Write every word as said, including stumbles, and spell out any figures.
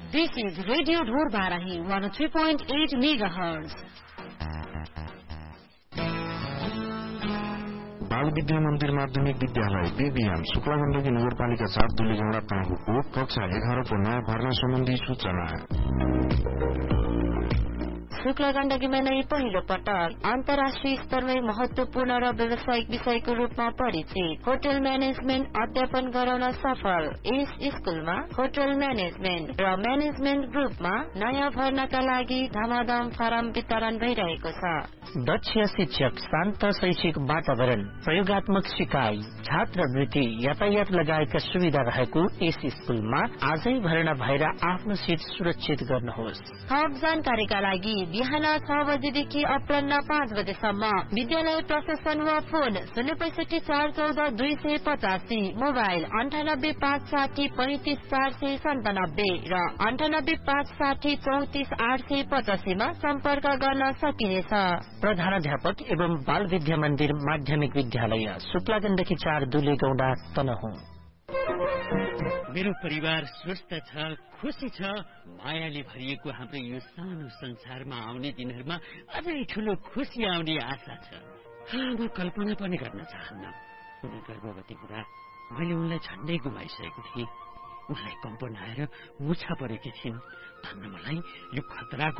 This is Radio Dhor Barahi one oh three point eight megahertz. बाल विद्या मन्दिर माध्यमिक विद्यालय बेबियाम शुक्ला गण्डकी नगरपालिका चार दुलीगौडा तनहुको कक्षा एघार को नयाँ भर्ना सम्बन्धी सूचना। शुक्ला गण्डकीमा नै पहिलो पटक अन्तर्राष्ट्रिय स्तरमै महत्वपूर्ण र व्यावसायिक विषयको रूपमा परिचित होटल म्यानेजमेन्ट अध्यापन गराउन सफल। यस स्कुलमा होटल म्यानेजमेन्ट र म्यानेजमेन्ट ग्रुपमा नयाँ भर्नाका लागि धमाधम फारम वितरण भइरहेको छ। दक्ष शिक्षक, शान्त शैक्षिक वातावरण, प्रयोगात्मक सिकाइ, छात्रवृत्ति, यातायात लगायतका सुविधा रहेको यस स्कुलमा आजै भर्ना भएर आफ्नो सिट सुरक्षित गर्नुहोस्। थप जानकारीका लागि बिहान छ बजेदेखि अपराह्न पाँच बजेसम्म विद्यालय प्रशासन वा फोन शून्य पैसठी चार चौध दुई सय पचासी, मोबाइल अन्ठानब्बे पाँच साठी पैंतिस चार सय सन्तानब्बे र अन्ठानब्बे पाँच साठी चौतिस आठ सय पचासीमा सम्पर्क गर्न सकिनेछ। प्रधानाध्यापक एवं बाल विद्या मन्दिर माध्यमिक विद्यालय शुक्ला गण्डकी चार दुलीगौडा तनहुँ। मेरो परिवार स्वस्थ छ, खुशी छ। मायाले भरिएको हाम्रो यो सानो संसारमा आउने दिनहरूमा अझै ठूलो खुशी आउने आशा छ। म कल्पना पनि गर्न चाहन्न। कुनै गर्भवती कुरा मैले उनलाई झन्डै गुमाइसकेको थिएँ। उनलाई कम्पन आएर मुछा परेकी थिइन्। भन्न मलाई यो खतराको